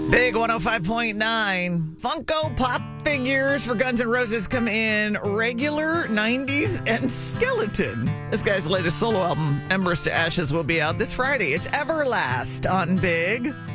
Big 105.9. Funko Pop figures for Guns N' Roses come in regular, 90s, and skeleton. This guy's latest solo album, Embers to Ashes, will be out this Friday. It's Everlast on Big.